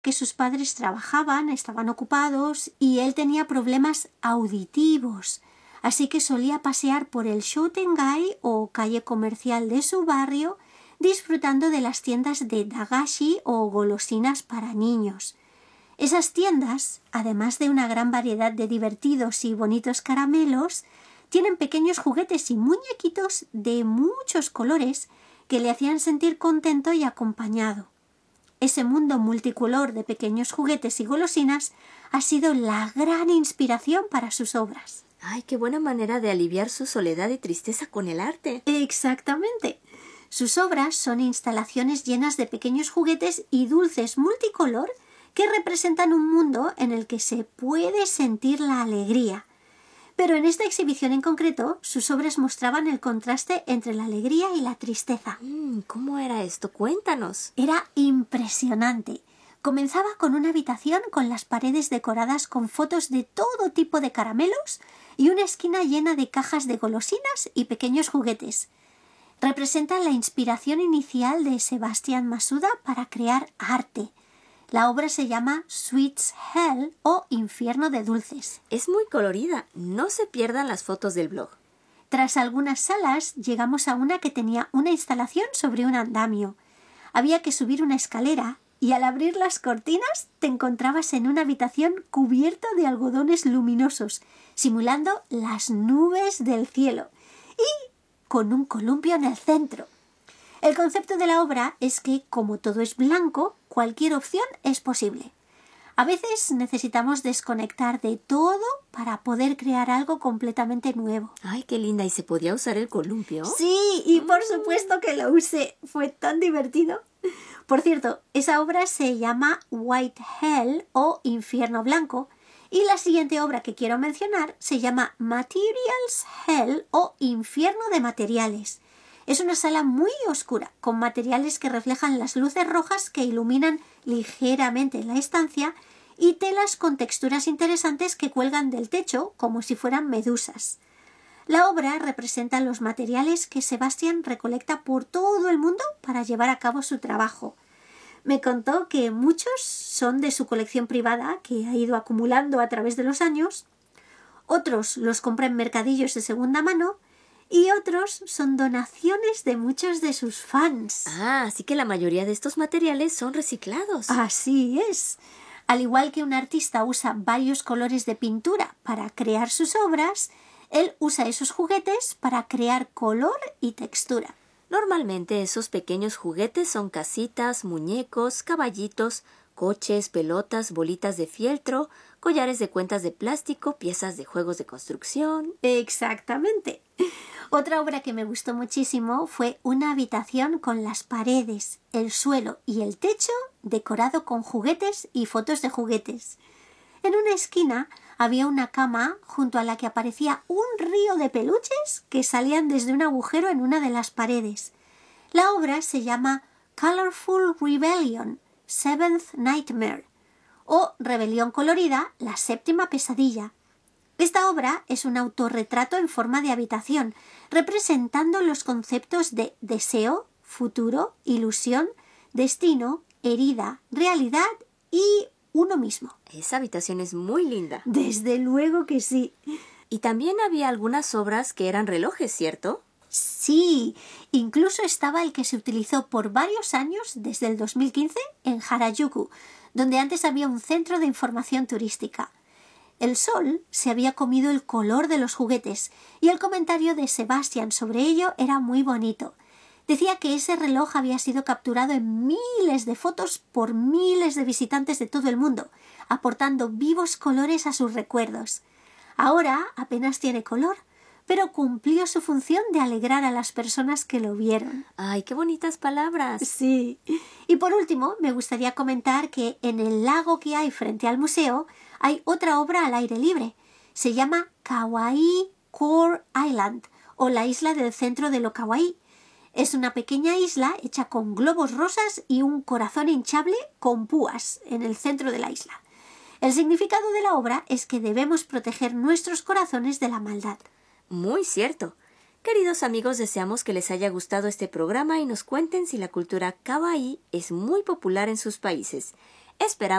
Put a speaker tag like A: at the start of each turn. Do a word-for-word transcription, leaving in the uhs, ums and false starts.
A: que sus padres trabajaban, estaban ocupados y él tenía problemas auditivos. Así que solía pasear por el Shōtengai o calle comercial de su barrio, disfrutando de las tiendas de dagashi o golosinas para niños. Esas tiendas, además de una gran variedad de divertidos y bonitos caramelos, tienen pequeños juguetes y muñequitos de muchos colores que le hacían sentir contento y acompañado. Ese mundo multicolor de pequeños juguetes y golosinas ha sido la gran inspiración para sus obras.
B: ¡Ay, qué buena manera de aliviar su soledad y tristeza con el arte!
A: Exactamente. Sus obras son instalaciones llenas de pequeños juguetes y dulces multicolor que representan un mundo en el que se puede sentir la alegría. Pero en esta exhibición en concreto, sus obras mostraban el contraste entre la alegría y la tristeza.
B: Mm, ¿Cómo era esto? Cuéntanos.
A: Era impresionante. Comenzaba con una habitación con las paredes decoradas con fotos de todo tipo de caramelos y una esquina llena de cajas de golosinas y pequeños juguetes. Representa la inspiración inicial de Sebastián Masuda para crear arte. La obra se llama Sweets Hell o Infierno de Dulces.
B: Es muy colorida. No se pierdan las fotos del blog.
A: Tras algunas salas, llegamos a una que tenía una instalación sobre un andamio. Había que subir una escalera y al abrir las cortinas te encontrabas en una habitación cubierta de algodones luminosos, simulando las nubes del cielo y con un columpio en el centro. El concepto de la obra es que, como todo es blanco, cualquier opción es posible. A veces necesitamos desconectar de todo para poder crear algo completamente nuevo.
B: ¡Ay, qué linda! ¿Y se podía usar el columpio?
A: Sí, y por supuesto que lo usé. Fue tan divertido. Por cierto, esa obra se llama White Hell o Infierno Blanco y la siguiente obra que quiero mencionar se llama Materials Hell o Infierno de Materiales. Es una sala muy oscura, con materiales que reflejan las luces rojas que iluminan ligeramente la estancia y telas con texturas interesantes que cuelgan del techo como si fueran medusas. La obra representa los materiales que Sebastián recolecta por todo el mundo para llevar a cabo su trabajo. Me contó que muchos son de su colección privada que ha ido acumulando a través de los años, otros los compra en mercadillos de segunda mano y otros son donaciones de muchos de sus fans.
B: Ah, así que la mayoría de estos materiales son reciclados.
A: Así es. Al igual que un artista usa varios colores de pintura para crear sus obras, él usa esos juguetes para crear color y textura.
B: Normalmente esos pequeños juguetes son casitas, muñecos, caballitos, coches, pelotas, bolitas de fieltro, collares de cuentas de plástico, piezas de juegos de construcción.
A: Exactamente. Otra obra que me gustó muchísimo fue una habitación con las paredes, el suelo y el techo decorado con juguetes y fotos de juguetes. En una esquina había una cama junto a la que aparecía un río de peluches que salían desde un agujero en una de las paredes. La obra se llama Colorful Rebellion, Seventh Nightmare o Rebelión Colorida, la séptima pesadilla. Esta obra es un autorretrato en forma de habitación, representando los conceptos de deseo, futuro, ilusión, destino, herida, realidad y uno mismo.
B: Esa habitación es muy linda.
A: Desde luego que sí.
B: Y también había algunas obras que eran relojes, ¿cierto?
A: Sí, incluso estaba el que se utilizó por varios años desde el dos mil quince en Harajuku, donde antes había un centro de información turística. El sol se había comido el color de los juguetes y el comentario de Sebastián sobre ello era muy bonito. Decía que ese reloj había sido capturado en miles de fotos por miles de visitantes de todo el mundo, aportando vivos colores a sus recuerdos. Ahora apenas tiene color, pero cumplió su función de alegrar a las personas que lo vieron.
B: ¡Ay, qué bonitas palabras!
A: Sí. Y por último, me gustaría comentar que en el lago que hay frente al museo hay otra obra al aire libre. Se llama Kawaii Core Island, o la isla del centro de lo kawaii. Es una pequeña isla hecha con globos rosas y un corazón hinchable con púas en el centro de la isla. El significado de la obra es que debemos proteger nuestros corazones de la maldad.
B: Muy cierto. Queridos amigos, deseamos que les haya gustado este programa y nos cuenten si la cultura kawaii es muy popular en sus países. Esperamos